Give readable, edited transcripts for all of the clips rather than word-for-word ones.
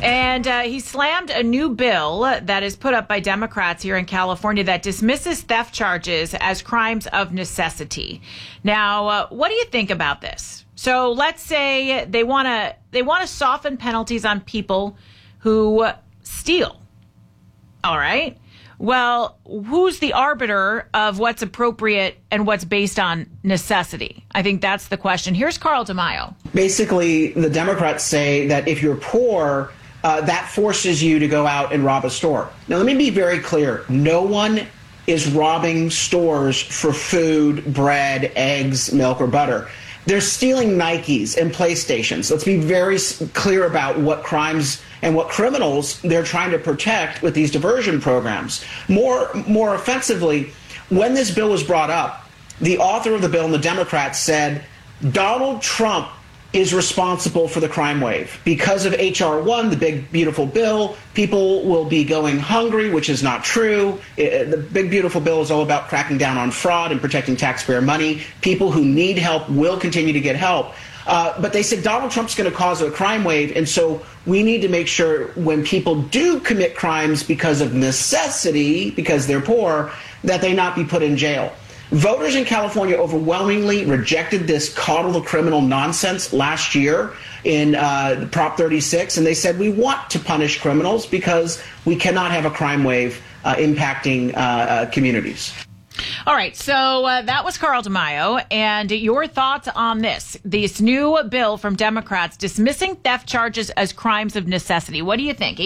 And he slammed a new bill that is put up by Democrats here in California that dismisses theft charges as crimes of necessity. Now, what do you think about this? So let's say they want to soften penalties on people who steal. All right. Well, who's the arbiter of what's appropriate and what's based on necessity? I think that's the question. Here's Carl DeMaio. Basically, the Democrats say that if you're poor, that forces you to go out and rob a store. Now, let me be very clear. No one is robbing stores for food, bread, eggs, milk, or butter. They're stealing Nikes and PlayStations. Let's be very clear about what crimes and what criminals they're trying to protect with these diversion programs. More offensively, when this bill was brought up, the author of the bill and the Democrats said Donald Trump is responsible for the crime wave. Because of H.R. 1, the big, beautiful bill, people will be going hungry, which is not true. The big, beautiful bill is all about cracking down on fraud and protecting taxpayer money. People who need help will continue to get help. But they said Donald Trump's going to cause a crime wave, and so we need to make sure when people do commit crimes because of necessity, because they're poor, that they not be put in jail. Voters in California overwhelmingly rejected this coddle the criminal nonsense last year in Prop 36, and they said we want to punish criminals because we cannot have a crime wave impacting communities. All right, so that was Carl DeMaio, and your thoughts on this new bill from Democrats dismissing theft charges as crimes of necessity. What do you think?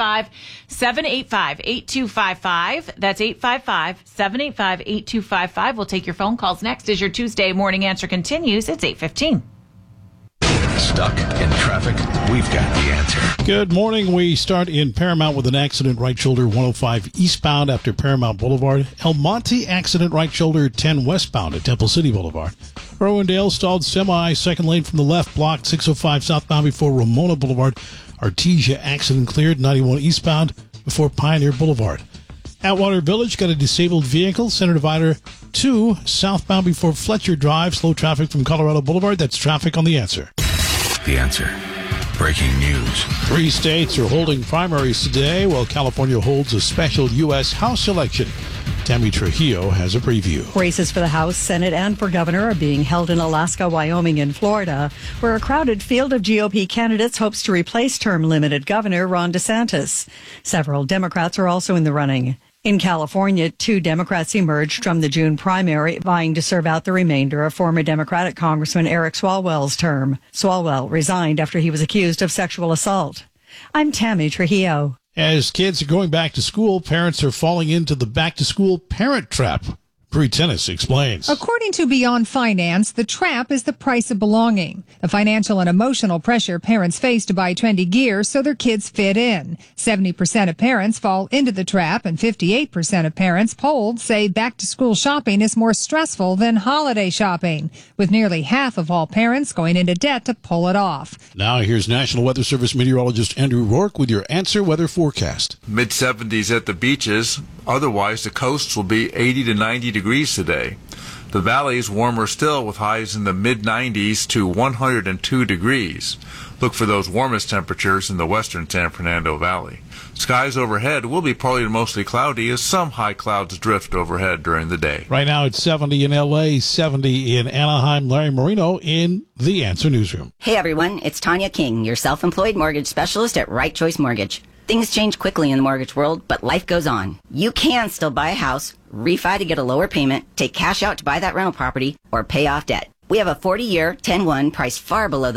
855-785-8255. That's 855-785-8255. We'll take your phone calls next as your Tuesday morning answer continues. It's 8:15. Stuck in traffic? We've got the answer. Good morning. We start in Paramount with an accident, right shoulder 105 eastbound after Paramount Boulevard. El Monte accident, right shoulder 10 westbound at Temple City Boulevard. Irwindale stalled semi, second lane from the left, blocked 605 southbound before Ramona Boulevard. Artesia accident cleared 91 eastbound before Pioneer Boulevard. Atwater Village got a disabled vehicle, center divider 2 southbound before Fletcher Drive. Slow traffic from Colorado Boulevard. That's traffic on the answer. The answer. Breaking news. 3 states are holding primaries today while California holds a special U.S. House election. Tammy Trujillo has a preview. Races for the House, Senate, and for governor are being held in Alaska, Wyoming, and Florida, where a crowded field of GOP candidates hopes to replace term-limited Governor Ron DeSantis. Several Democrats are also in the running. In California, 2 Democrats emerged from the June primary, vying to serve out the remainder of former Democratic Congressman Eric Swalwell's term. Swalwell resigned after he was accused of sexual assault. I'm Tammy Trujillo. As kids are going back to school, parents are falling into the back-to-school parent trap. Bree Tennis explains. According to Beyond Finance, the trap is the price of belonging. The financial and emotional pressure parents face to buy trendy gear so their kids fit in. 70% of parents fall into the trap, and 58% of parents polled say back-to-school shopping is more stressful than holiday shopping, with nearly half of all parents going into debt to pull it off. Now here's National Weather Service meteorologist Andrew Rourke with your Answer Weather forecast. Mid-70s at the beaches. Otherwise, the coasts will be 80 to 90 degrees today. The valleys warmer still with highs in the mid-90s to 102 degrees. Look for those warmest temperatures in the western San Fernando Valley. Skies overhead will be partly to mostly cloudy as some high clouds drift overhead during the day. Right now it's 70 in L.A., 70 in Anaheim. Larry Marino in the Answer Newsroom. Hey everyone, it's Tanya King, your self-employed mortgage specialist at Right Choice Mortgage. Things change quickly in the mortgage world, but life goes on. You can still buy a house, refi to get a lower payment, take cash out to buy that rental property, or pay off debt. We have a 40-year, 10-1 price far below the